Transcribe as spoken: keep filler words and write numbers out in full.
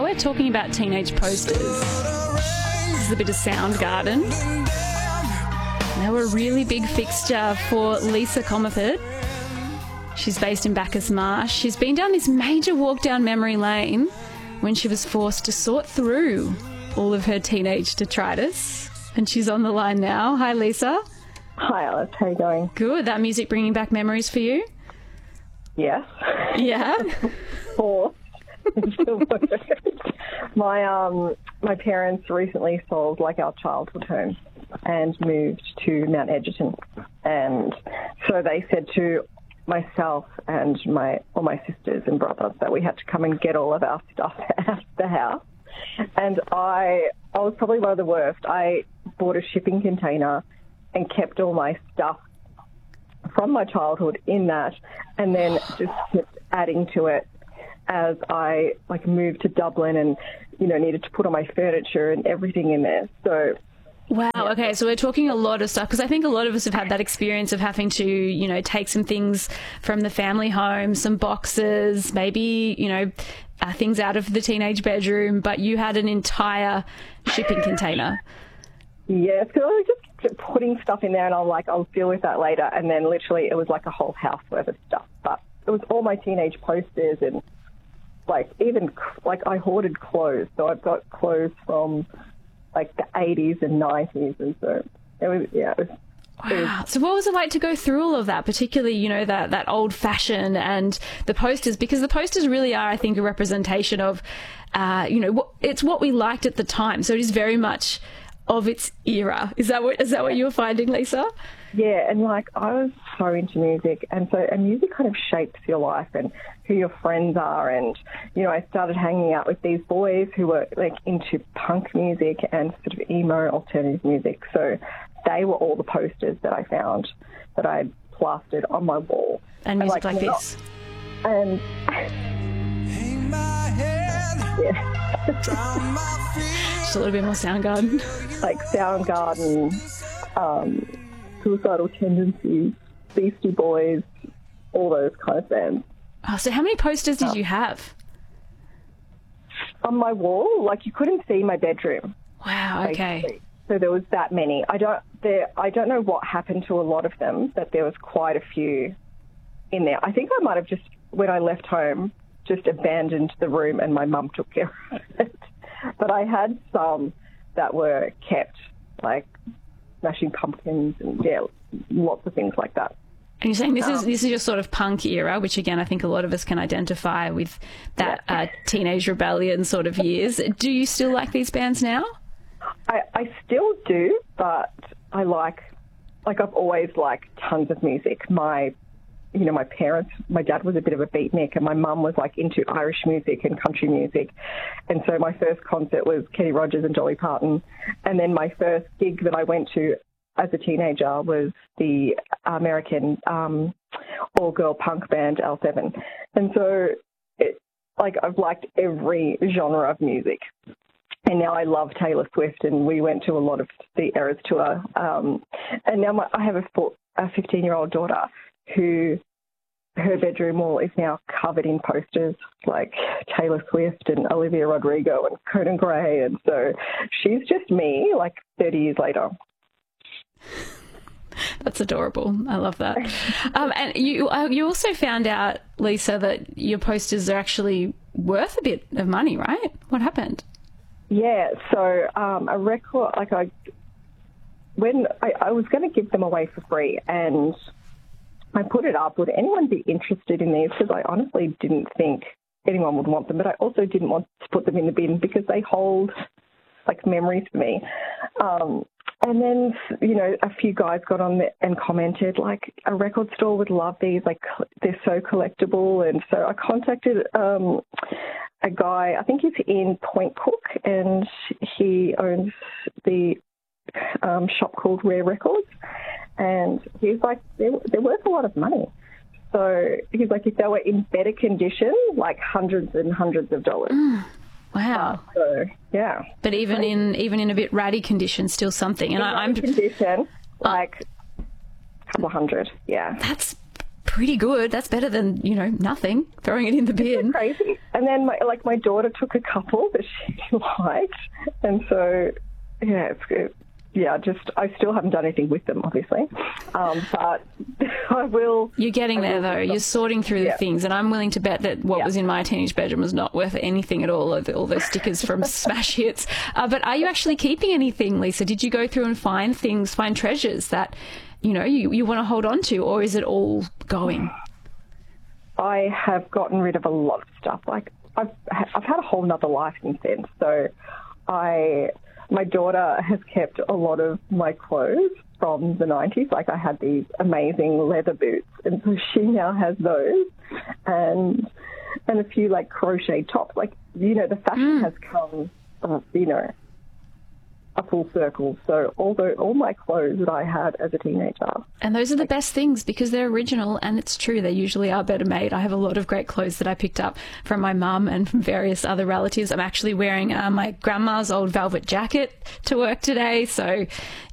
we're talking about teenage posters, this is a bit of Soundgarden. They were a really big fixture for Lisa Commerford. She's based in Bacchus Marsh. She's been down this major walk down memory lane when she was forced to sort through all of her teenage detritus. And she's on the line now. Hi, Lisa. Hi, Alice. How are you going? Good. That music bringing back memories for you? Yes. Yeah? Forced. my um my parents recently sold like our childhood home and moved to Mount Edgerton, and so they said to myself and my all my sisters and brothers that we had to come and get all of our stuff out of the house. And I I was probably one of the worst. I bought a shipping container and kept all my stuff from my childhood in that, and then just kept adding to it as I like moved to Dublin and, you know, needed to put all my furniture and everything in there. So wow. Okay. So we're talking a lot of stuff, because I think a lot of us have had that experience of having to, you know, take some things from the family home, some boxes, maybe, you know, uh, things out of the teenage bedroom, but you had an entire shipping container. Yeah. So I was just putting stuff in there and I'm like, I'll deal with that later. And then literally it was like a whole house worth of stuff. But it was all my teenage posters and like even like I hoarded clothes. So I've got clothes from like the eighties and nineties, and so it was, yeah, it was, wow. It was, so what was it like to go through all of that, particularly, you know, that, that old fashion and the posters, because the posters really are, I think, a representation of, uh, you know, what, it's what we liked at the time. So it is very much of its era. Is that what, is that what you were finding, Lisa? Yeah, and like I was so into music, and so and music kind of shapes your life and who your friends are, and you know I started hanging out with these boys who were like into punk music and sort of emo alternative music. So they were all the posters that I found that I had plastered on my wall. And music and, like, like this. And Hang my head, yeah, just a little bit more Soundgarden. like Soundgarden. Um, Suicidal Tendencies, Beastie Boys, all those kind of bands. Oh, so how many posters did you have? On my wall, like you couldn't see my bedroom. Wow, okay. Basically. So there was that many. I don't there I don't know what happened to a lot of them, but there was quite a few in there. I think I might have just, when I left home, just abandoned the room and my mum took care of it. But I had some that were kept, like Smashing Pumpkins and yeah, lots of things like that. And you're saying this um, is this is your sort of punk era, which again I think a lot of us can identify with that yeah. uh, teenage rebellion sort of years. Do you still like these bands now? I, I still do, but I like, like I've always liked tons of music. My, you know, my parents, my dad was a bit of a beatnik and my mum was like into Irish music and country music. And so my first concert was Kenny Rogers and Dolly Parton. And then my first gig that I went to as a teenager was the American um, all-girl punk band L seven. And so, it, like, I've liked every genre of music. And now I love Taylor Swift, and we went to a lot of the Eras tour. Um, and now my, I have a, four, a fifteen-year-old daughter who her bedroom wall is now covered in posters like Taylor Swift and Olivia Rodrigo and Conan Gray. And so she's just me, like thirty years later. That's adorable. I love that. Um, and you uh, you also found out, Lisa, that your posters are actually worth a bit of money, right? What happened? Yeah, so um, a record, like I, when I, I was going to give them away for free, and I put it up, would anyone be interested in these? Because I honestly didn't think anyone would want them, but I also didn't want to put them in the bin because they hold like memories for me. Um, and then, you know, a few guys got on there and commented like a record store would love these, like they're so collectible. And so I contacted um, a guy, I think he's in Point Cook, and he owns the um, shop called Rare Records. And he's like, they're, they're worth a lot of money. So he's like, if they were in better condition, like hundreds and hundreds of dollars. Mm, wow. Uh, so, yeah. But even so, in even in a bit ratty condition, still something. And in I, I'm condition, like a couple of hundred, yeah. That's pretty good. That's better than, you know, nothing, throwing it in the bin. Crazy. And then, my, like, my daughter took a couple that she liked. And so, yeah, it's good. Yeah, just, I still haven't done anything with them, obviously. Um, but I will. You're getting I there, will though. You're sorting through yeah. the things. And I'm willing to bet that what yeah. was in my teenage bedroom was not worth anything at all, all those stickers from Smash Hits. Uh, but are you actually keeping anything, Lisa? Did you go through and find things, find treasures that, you know, you, you want to hold on to, or is it all going? I have gotten rid of a lot of stuff. Like, I've, I've had a whole nother life since then. So I... My daughter has kept a lot of my clothes from the nineties. Like, I had these amazing leather boots, and so she now has those, and and a few, like, crochet tops. Like, you know, the fashion Mm. has come, uh, you know, a full circle. So although all my clothes that I had as a teenager. And those are the best things because they're original, and it's true, they usually are better made. I have a lot of great clothes that I picked up from my mum and from various other relatives. I'm actually wearing uh, my grandma's old velvet jacket to work today, so